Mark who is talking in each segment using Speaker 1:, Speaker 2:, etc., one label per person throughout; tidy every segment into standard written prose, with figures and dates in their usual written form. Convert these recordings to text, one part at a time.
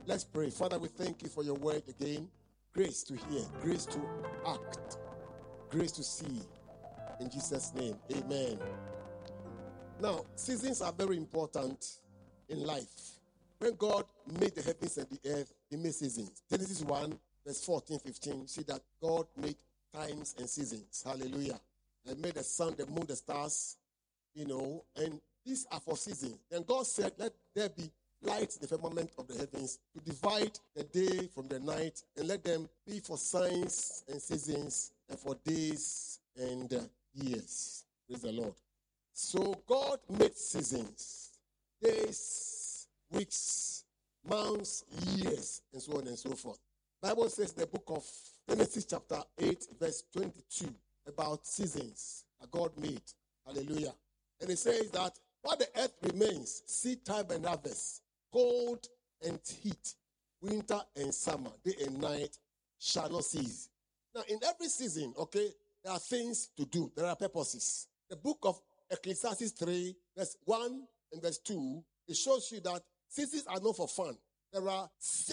Speaker 1: Let's pray. Father, we thank you for your word again. Grace to hear, grace to act, grace to see. In Jesus' name, amen. Now, seasons are very important in life. When God made the heavens and the earth, he made seasons. Genesis 1, verse 14, 15. See that God made times and seasons. Hallelujah. He made the sun, the moon, the stars, and these are for seasons. Then God said, let there be light in the firmament of the heavens to divide the day from the night, and let them be for signs and seasons and for days and years. Praise the Lord. So God made seasons, days, weeks, months, years, and so on and so forth. Bible says in the book of Genesis chapter 8, verse 22, about seasons that God made. Hallelujah. And it says that while the earth remains, seed time and harvest, cold and heat, winter and summer, day and night shall not cease. Now, in every season, there are things to do. There are purposes. The book of Ecclesiastes 3, verse 1 and verse 2, it shows you that seasons are not for fun. There are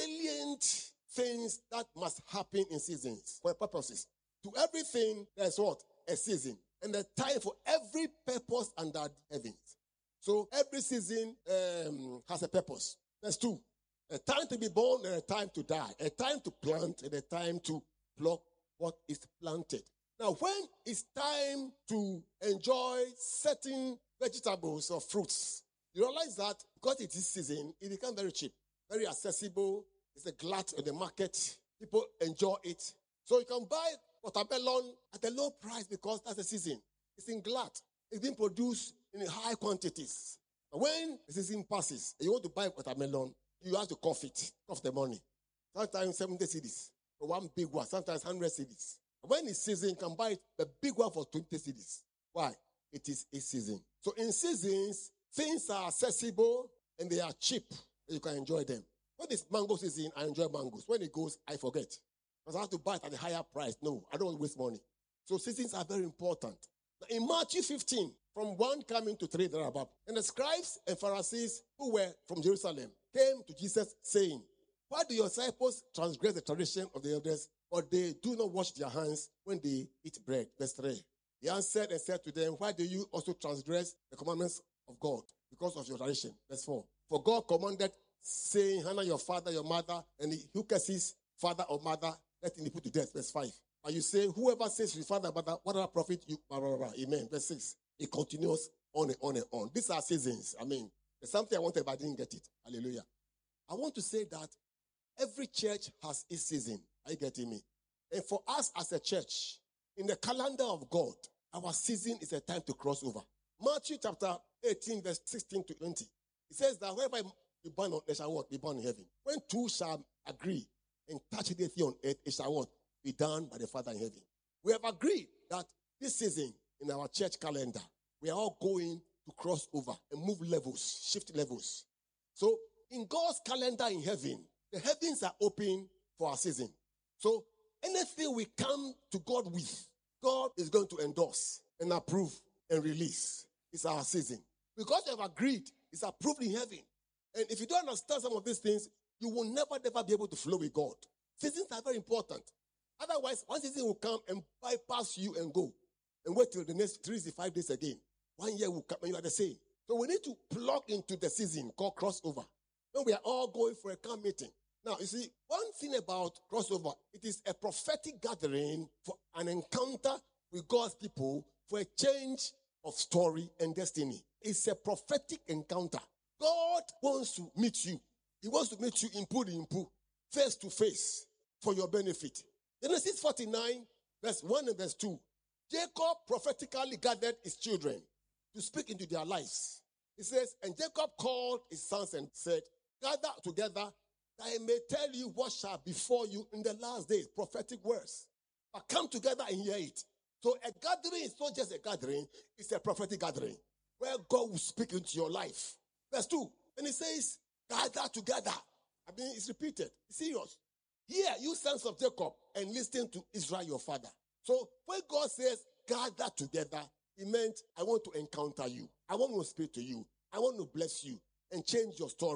Speaker 1: salient things that must happen in seasons for purposes. To everything, there's what? A season. And a time for every purpose under heavens. So every season has a purpose. There's two. A time to be born and a time to die. A time to plant and a time to pluck what is planted. Now, when it's time to enjoy certain vegetables or fruits, you realize that because it is season, it becomes very cheap, very accessible. It's a glut in the market. People enjoy it. So you can buy watermelon at a low price because that's the season. It's in glut. It's being produced in high quantities. And when the season passes and you want to buy watermelon, you have to cough the money. Sometimes 70 cedis for one big one, sometimes 100 cedis. When it's season, you can buy it, the big one for 20 cedis. Why? It is a season. So in seasons, things are accessible and they are cheap. And you can enjoy them. When it's mango season, I enjoy mangoes. When it goes, I forget. Because I have to buy it at a higher price. No, I don't want to waste money. So seasons are very important. Now in Matthew 15, from 1 coming to 3 thereabout, and the scribes and Pharisees who were from Jerusalem came to Jesus saying, why do your disciples transgress the tradition of the elders, or they do not wash their hands when they eat bread? Verse 3. He answered and said to them, why do you also transgress the commandments of God because of your tradition? Verse 4. For God commanded, saying, honor your father, your mother, and he who curses father or mother, let him be put to death. Verse 5. And you say, whoever says to his father, mother, whatever profit you, blah, blah, blah. Amen. Verse 6. It continues on and on and on. These are seasons. There's something I wanted, but I didn't get it. Hallelujah. I want to say that every church has its season. Are you getting me? And for us as a church, in the calendar of God, our season is a time to cross over. Matthew chapter 18, verse 16 to 20. It says that wherever you born on earth shall what? Be born in heaven. When two shall agree and touch anything on earth, it shall what? Be done by the Father in heaven. We have agreed that this season in our church calendar, we are all going to cross over and move levels, shift levels. So in God's calendar in heaven, the heavens are open for our season. So anything we come to God with, God is going to endorse and approve and release. It's our season. Because we have agreed, it's approved in heaven. And if you don't understand some of these things, you will never be able to flow with God. Seasons are very important. Otherwise, one season will come and bypass you and go. And wait till the next 365 days again. 1 year will come and you are the same. So we need to plug into the season called crossover. When we are all going for a camp meeting. Now, you see, one thing about crossover, it is a prophetic gathering for an encounter with God's people for a change of story and destiny. It's a prophetic encounter. God wants to meet you. He wants to meet you in face to face for your benefit. Genesis 49, verse 1 and verse 2. Jacob prophetically gathered his children to speak into their lives. He says, and Jacob called his sons and said, gather together that I may tell you what shall befall you in the last days. Prophetic words. But come together and hear it. So a gathering is not just a gathering, it's a prophetic gathering where God will speak into your life. Verse 2. And he says, gather together. It's repeated. It's serious. Hear, you sons of Jacob, and listen to Israel your father. So when God says, gather together, it meant, I want to encounter you. I want to speak to you. I want to bless you and change your story.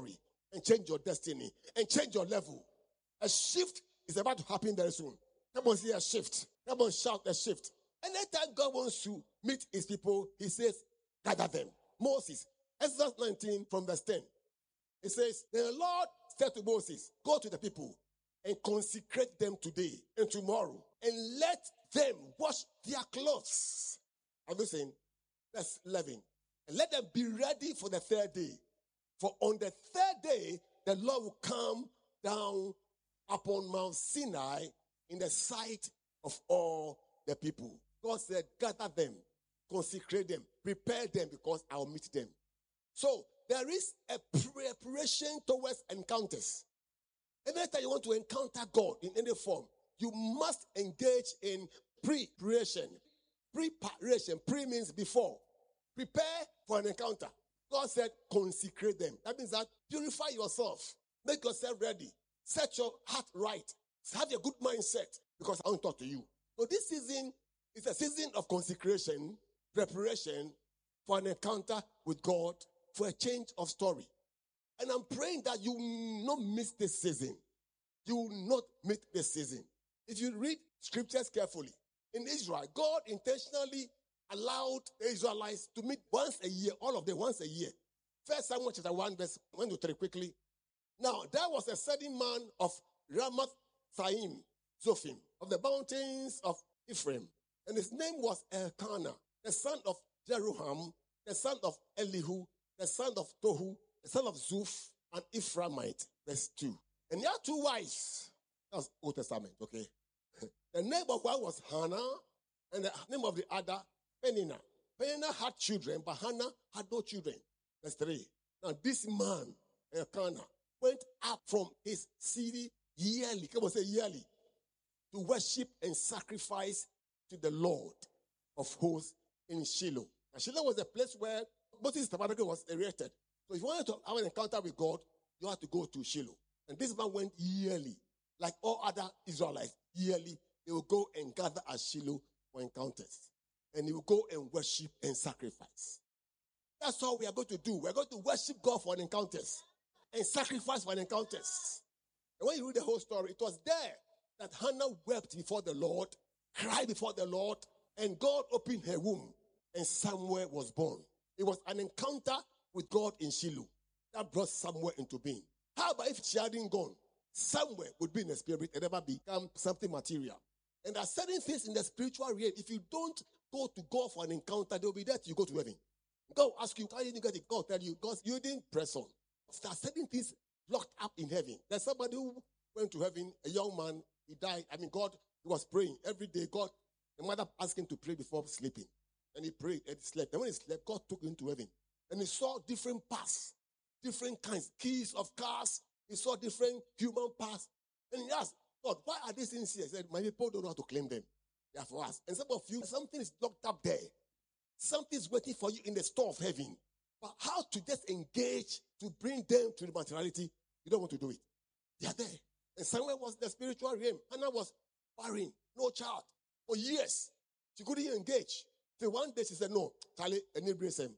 Speaker 1: and change your destiny and change your level. A shift is about to happen very soon. Come on, see a shift. Come on, shout a shift. Anytime God wants to meet his people, he says, gather them. Moses, Exodus 19 from verse 10. It says, the Lord said to Moses, go to the people and consecrate them today and tomorrow and let them wash their clothes. I'm listening. Verse 11. And let them be ready for the third day. For on the third day, the Lord will come down upon Mount Sinai in the sight of all the people. God said, gather them, consecrate them, prepare them because I'll meet them. So there is a preparation towards encounters. Every time you want to encounter God in any form, you must engage in preparation. Preparation. Pre means before. Prepare for an encounter. God said, consecrate them. That means that purify yourself. Make yourself ready. Set your heart right. Have a good mindset because I want to talk to you. So this season is a season of consecration, preparation for an encounter with God, for a change of story. And I'm praying that you will not miss this season. You will not miss this season. If you read scriptures carefully, in Israel, God intentionally allowed the Israelites to meet once a year, all of them once a year. First Samuel chapter 1, verse 1 to 3 quickly. Now, there was a certain man of Ramath Thaim, Zophim, of the mountains of Ephraim. And his name was Elkanah, the son of Jeroham, the son of Elihu, the son of Tohu, the son of Zuph, an Ephraimite. Verse 2. And he had two wives. That's Old Testament, okay? The name of one was Hannah, and the name of the other, Peninnah. Peninnah had children, but Hannah had no children. Verse 3. Now this man, Elkanah, went up from his city yearly, come on, say yearly, to worship and sacrifice to the Lord of hosts in Shiloh. And Shiloh was a place where Moses' tabernacle was erected. So if you wanted to have an encounter with God, you had to go to Shiloh. And this man went yearly, like all other Israelites, yearly. They will go and gather at Shiloh for encounters. And he will go and worship and sacrifice. That's all we are going to do. We're going to worship God for encounters and sacrifice for encounters. And when you read the whole story, it was there that Hannah wept before the Lord, cried before the Lord, and God opened her womb, and Samuel was born. It was an encounter with God in Shiloh that brought Samuel into being. How about if she hadn't gone? Samuel would be in the spirit and never become something material. And there are certain things in the spiritual realm. If you don't go to God for an encounter, they'll be there till you go to heaven. God will ask you, how did you get it? God will tell you, because you didn't press on. There are certain things locked up in heaven. There's somebody who went to heaven, a young man, he died. God, he was praying every day. God, the mother asked him to pray before sleeping. And he prayed and he slept. And when he slept, God took him to heaven. And he saw different paths, different kinds, keys of cars. He saw different human paths. And he asked, God, why are these things here? He said, my people don't know how to claim them. They are for us. And some of you, something is locked up there. Something is waiting for you in the store of heaven. But how to just engage to bring them to the materiality, you don't want to do it. They are there. And Samuel was in the spiritual realm. Hannah was barren, no child. For years, she couldn't engage. So one day she said, no, Charlie, I need him.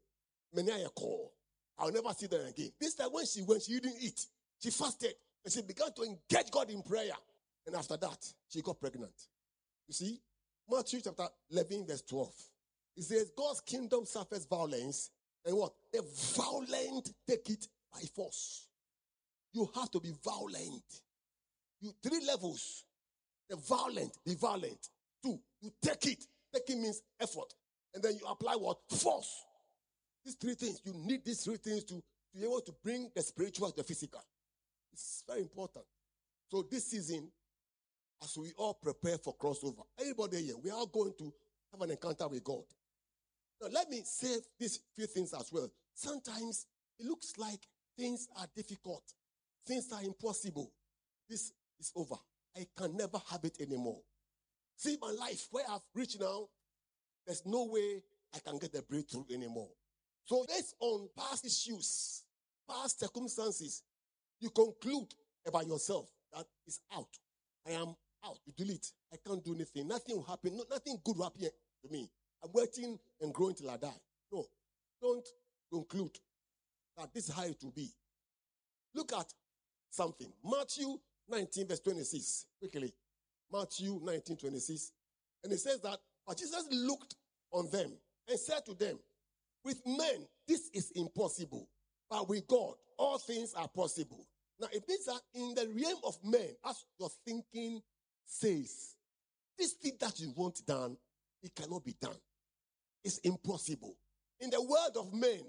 Speaker 1: I'll never see them again. This time when she went, she didn't eat. She fasted. And she began to engage God in prayer. And after that, she got pregnant. You see, Matthew chapter 11, verse 12. It says, God's kingdom suffers violence. And what? The violent take it by force. You have to be violent. You 3 levels. The violent, be violent. 2, you take it. Taking means effort. And then you apply what? Force. These 3 things. You need these 3 things to be able to bring the spiritual to the physical. It's very important. So this season, as we all prepare for crossover, everybody here, we are going to have an encounter with God. Now, let me say these few things as well. Sometimes it looks like things are difficult. Things are impossible. This is over. I can never have it anymore. See my life, where I've reached now, there's no way I can get the breakthrough anymore. So based on past issues, past circumstances, you conclude about yourself that it's out. I am out. You delete. I can't do anything. Nothing will happen. No, nothing good will happen to me. I'm waiting and growing till I die. No. Don't conclude that this is how it will be. Look at something. Matthew 19, verse 26. Quickly. Matthew 19, 26. And it says that, but Jesus looked on them and said to them, with men, this is impossible. But with God, all things are possible. Now, it means that in the realm of men, as your thinking says, this thing that you want done, it cannot be done. It's impossible. In the world of men,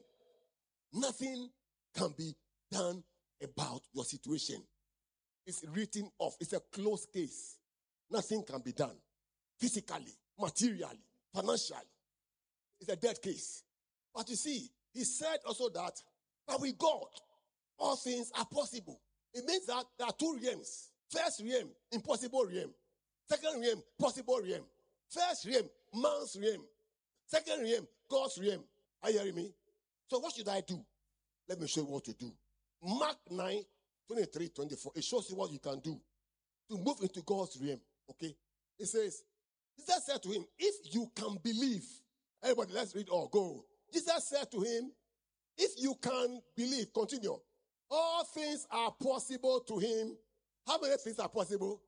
Speaker 1: nothing can be done about your situation. It's written off. It's a closed case. Nothing can be done. Physically, materially, financially. It's a dead case. But you see, he said also that, but with God, all things are possible. It means that there are two realms. First realm, impossible realm. Second realm, possible realm. First realm, man's realm. Second realm, God's realm. Are you hearing me? So what should I do? Let me show you what to do. Mark 9, 23, 24. It shows you what you can do to move into God's realm. Okay? It says, Jesus said to him, if you can believe. Everybody, let's read all. Go. Jesus said to him, if you can believe, continue. All things are possible to him. How many things are possible?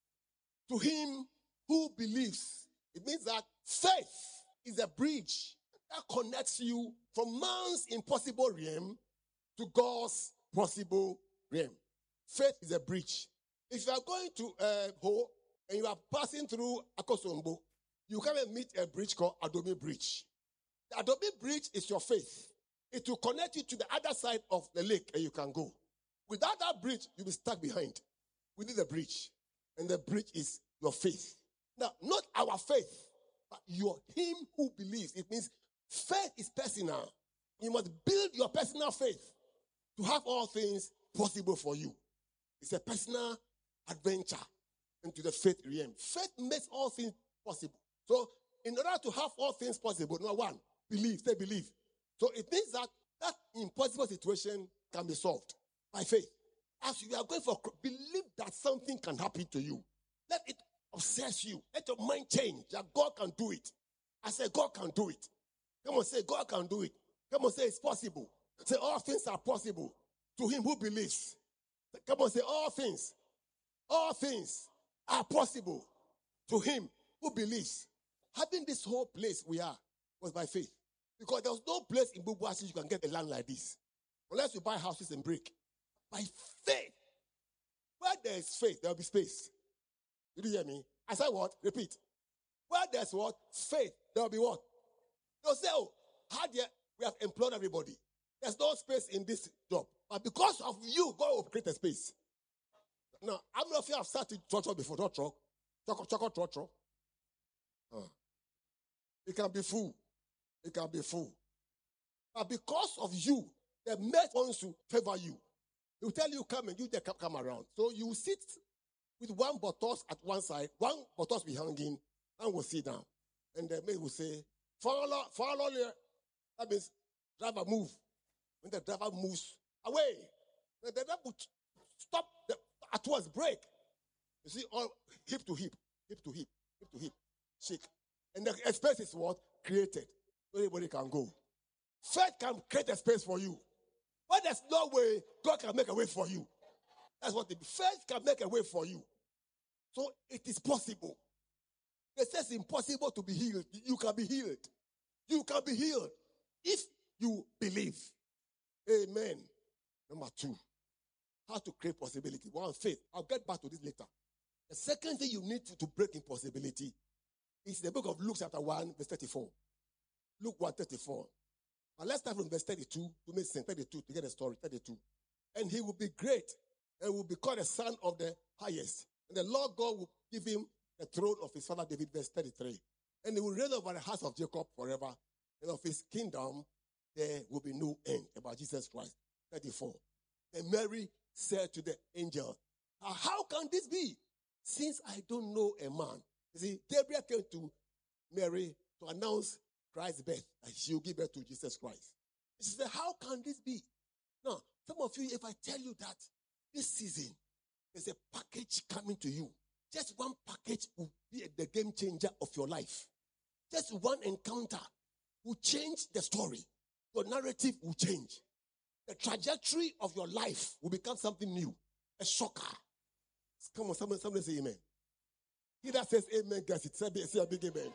Speaker 1: To him who believes. It means that faith is a bridge that connects you from man's impossible realm to God's possible realm. Faith is a bridge. If you are going to Ho and you are passing through Akosombo, you come and meet a bridge called Adobe Bridge. The Adobe Bridge is your faith. It will connect you to the other side of the lake and you can go. Without that bridge, you'll be stuck behind. We need a bridge. And the bridge is your faith. Now, not our faith, but him who believes. It means faith is personal. You must build your personal faith to have all things possible for you. It's a personal adventure into the faith realm. Faith makes all things possible. So, in order to have all things possible, number one, believe. Say believe. So, it means that that impossible situation can be solved by faith. As you are going for, believe that something can happen to you. Let it obsess you. Let your mind change that God can do it. I say God can do it. Come on, say God can do it. Come on, say it's possible. Say all things are possible to him who believes. Come on, say all things are possible to him who believes. Having this whole place we are was by faith. Because there was no place in Bubuasi you can get a land like this. Unless you buy houses and brick. By faith. Where there is faith, there will be space. Did you hear me? I said what? Repeat. Where there's what? Faith, there will be what? They'll say, oh, how dare we have employed everybody. There's no space in this job. But because of you, God will create a space. Now, how many of you have started trotro before? Trotro. It can be full. It can be full. But because of you, the mate wants to favor you. He will tell you, come and you just come around. So you sit with one botos at one side, one botos be hanging, and will sit down. And the mate will say, follow here. That means driver move. When the driver moves away, the driver will stop at once, break. You see, all hip to hip, hip to hip, hip to hip, shake. And the space is what? Created. So anybody can go. Faith can create a space for you. But there's no way God can make a way for you. That's what faith can make a way for you. So it is possible. It says impossible to be healed. You can be healed. You can be healed if you believe. Amen. Number 2, how to create possibility. One, faith. I'll get back to this later. The second thing you need to break impossibility is the book of Luke chapter 1, verse 34. Luke 1, 34. But let's start from verse 32 to make sense. 32 to get the story. 32. And he will be great and will be called the son of the highest. And the Lord God will give him the throne of his father David, verse 33. And he will reign over the house of Jacob forever. And of his kingdom there will be no end. About Jesus Christ. 34. And Mary said to the angel, how can this be? Since I don't know a man. You see, Gabriel came to Mary to announce Christ's birth, and she will give birth to Jesus Christ. She said, how can this be? Now, some of you, if I tell you that this season, there's a package coming to you. Just one package will be the game changer of your life. Just one encounter will change the story. Your narrative will change. the trajectory of your life will become something new, a shocker. Come on, somebody say amen. He that says amen, guys, it's a big amen.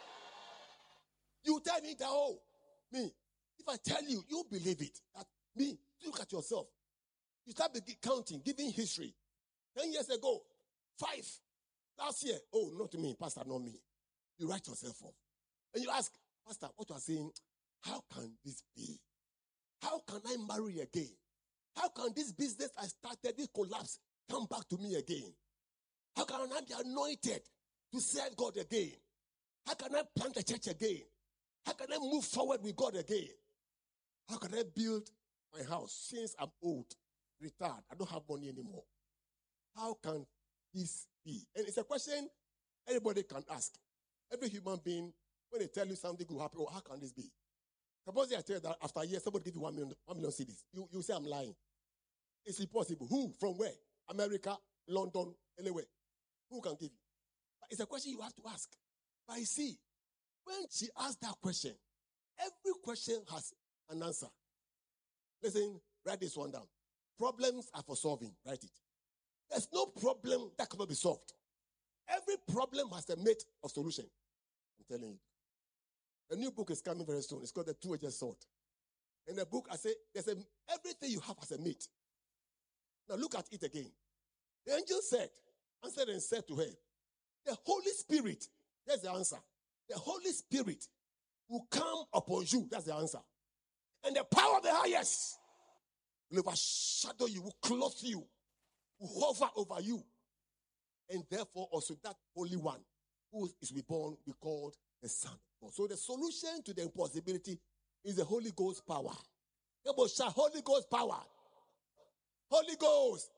Speaker 1: You tell me that, oh, me, if I tell you, you believe it. That me, look at yourself. You start counting, giving history. 10 years ago, 5. Last year, oh, not me, Pastor, not me. You write yourself off. And you ask, Pastor, what you are saying, how can this be? How can I marry again? How can this business I started, this collapse, come back to me again? How can I be anointed to serve God again? How can I plant a church again? How can I move forward with God again? How can I build my house since I'm old, retired, I don't have money anymore? How can this be? And it's a question anybody can ask. Every human being, when they tell you something will happen, oh, how can this be? Suppose I tell you that after a year, somebody give you 1 million cedis. You say I'm lying. It's impossible. Who? From where? America, London, anywhere. Who can give you? But it's a question you have to ask. But you see, when she asked that question, every question has an answer. Listen, write this one down. Problems are for solving. Write it. There's no problem that cannot be solved. Every problem has a mate of solution. I'm telling you. A new book is coming very soon. It's called The Two-Edged Sword. In the book, I say, everything you have has a mate. Now look at it again. The angel answered and said to her, the Holy Spirit, that's the answer. The Holy Spirit will come upon you. That's the answer. And the power of the highest will overshadow you, will clothe you, will hover over you. And therefore also that Holy One who is reborn will be called the Son of God. So the solution to the impossibility is the Holy Ghost power. Holy Ghost power. Holy Ghost.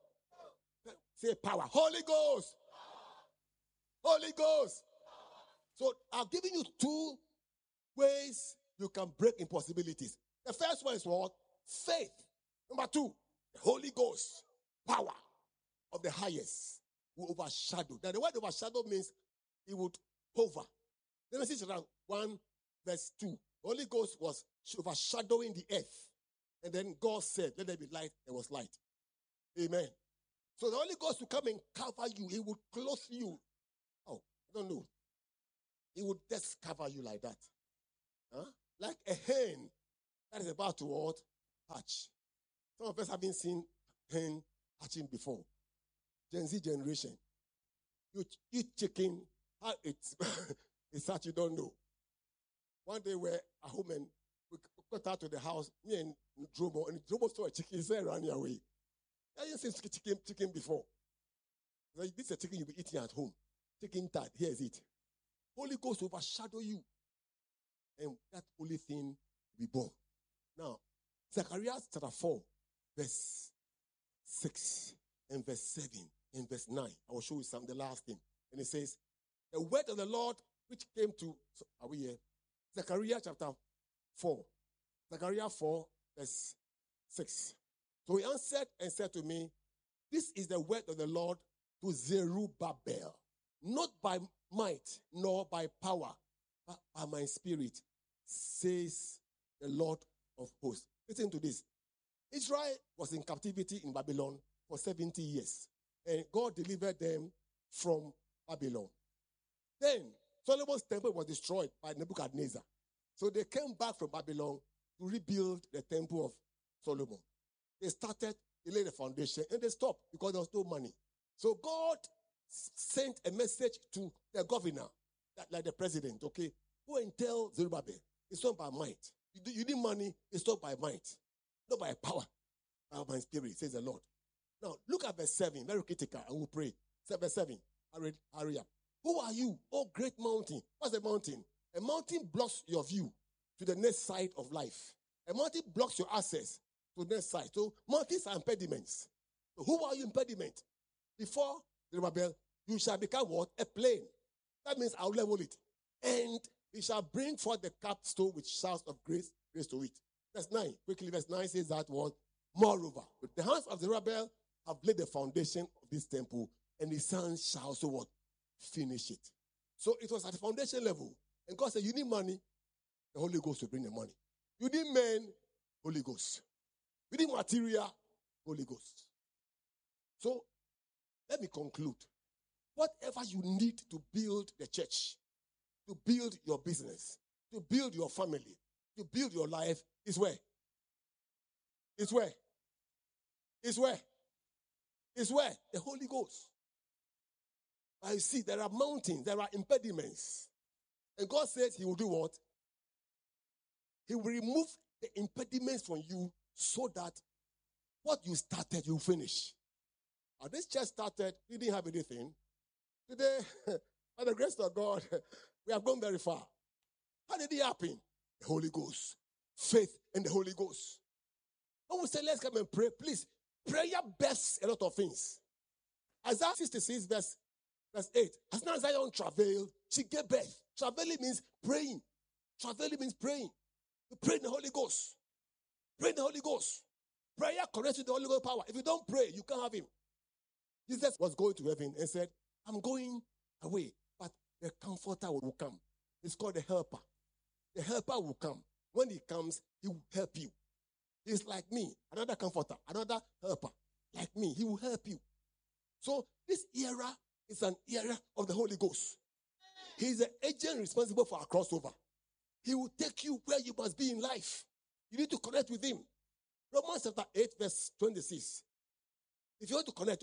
Speaker 1: Say power. Holy Ghost. Holy Ghost. So I've given you 2 ways you can break impossibilities. The first one is what? Faith. Number 2, the Holy Ghost power of the highest will overshadow. Now the word overshadow means it would hover. Genesis 1 verse 2. The Holy Ghost was overshadowing the earth. And then God said, let there be light. There was light. Amen. So the Holy Ghost will come and cover you. He will clothe you. Oh, I don't know. He would just cover you like that. Huh? Like a hen that is about to what? Hatch. Some of us haven't seen hen hatching before. Gen Z generation. You eat chicken, how it's hatch, you don't know. One day we're at home and we got out to the house, me and Drobo saw a chicken. He said, run away. I didn't see chicken before. Like, this is a chicken you'll be eating at home. Chicken tart, here's it. Holy Ghost will overshadow you. And that holy thing will be born. Now, Zechariah chapter 4, verse 6 and verse 7 and verse 9. I will show you the last thing. And it says, the word of the Lord which came to, are we here? Zechariah chapter 4. Zechariah 4, verse 6. So he answered and said to me, this is the word of the Lord to Zerubbabel, not by might nor by power, but by my spirit, says the Lord of hosts. Listen to this. Israel was in captivity in Babylon for 70 years. And God delivered them from Babylon. Then Solomon's temple was destroyed by Nebuchadnezzar. So they came back from Babylon to rebuild the temple of Solomon. They laid the foundation, and they stopped because there was no money. So God sent a message to the governor, like the president, okay? Go and tell Zerubbabel, it's not by might. You need money, it's not by might. Not by power, by my spirit, says the Lord. Now, look at verse 7, very critical, and we'll pray. Verse 7, hurry up. Who are you, oh great mountain? What's a mountain? A mountain blocks your view to the next side of life. A mountain blocks your access to the next side. So mountains are impediments. So who are you impediment? Before Zerubbabel, you shall become what? A plain. That means I'll level it. And he shall bring forth the capstone with shouts of grace to it. Verse 9. Quickly, verse 9 says that word. Moreover, with the hands of Zerubbabel have laid the foundation of this temple, and his sons shall also what? Finish it. So it was at the foundation level. And God said, you need money, the Holy Ghost will bring the money. You need men, Holy Ghost. Within material, Holy Ghost. So, let me conclude. Whatever you need to build the church, to build your business, to build your family, to build your life, is where? Is where? Is where? Is where? The Holy Ghost. I see there are mountains, there are impediments. And God says he will do what? He will remove the impediments from you so that what you started, you finish. Now, this church started, we didn't have anything. Today, by the grace of God, we have gone very far. How did it happen? The Holy Ghost. Faith in the Holy Ghost. When we say, let's come and pray, please, prayer bests a lot of things. Isaiah 66, verse 8. As now Zion travailed, she gave birth. Travailing means praying. Travailing means praying. You pray in the Holy Ghost. Pray in the Holy Ghost. Prayer connects with the Holy Ghost power. If you don't pray, you can't have him. Jesus was going to heaven and said, I'm going away, but the comforter will come. It's called the helper. The helper will come. When he comes, he will help you. He's like me, another comforter, another helper, like me. He will help you. So this era is an era of the Holy Ghost. He is the agent responsible for our crossover. He will take you where you must be in life. You need to connect with him. Romans chapter 8, verse 26. If you want to connect,